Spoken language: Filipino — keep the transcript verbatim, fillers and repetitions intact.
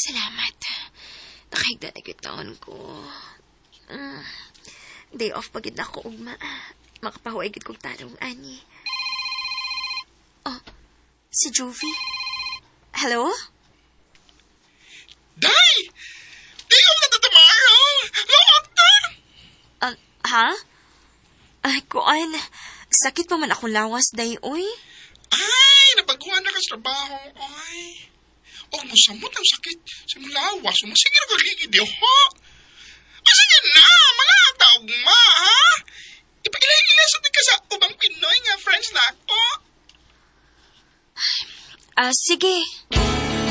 Salamat. Nakahigda na taon ko. Mm. Day off pagid na ko, ugma. Makapahuay gid kong talong, ani. Oh, si Jovi. Hello? Day! Day off na to tomorrow! Look na! Uh, ha? Ay, kuan. Sakit pa man akong lawas, day, uy. Ay, nabaguhan na ka sa trabaho, ay. Oh, masamot ang sakit. Simulawa, sumasigir ko ligid, ho. Masagin na, mga taog ma, ha? Ipag-ilay-ilay ka sa ubang Pinoy nga friends na ako. Ah, sige.